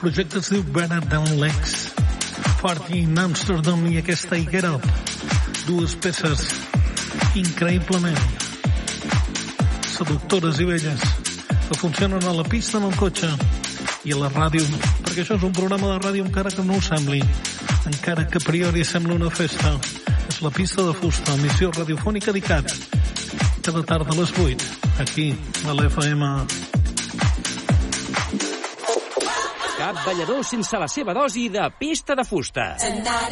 projecte es diu Better Than Legs, Party in Amsterdam i aquesta I Get Up, dues peces increïblement seductores i belles que funcionen a la pista, en el cotxe i a la ràdio, perquè això és un programa de ràdio encara que no ho sembli, encara que a priori sembla una festa. És la pista de fusta, emissió radiofònica d'ICAT, cada tarda a les 8, aquí a l'FM. Cap ballador sense la seva dosi de pista de fusta.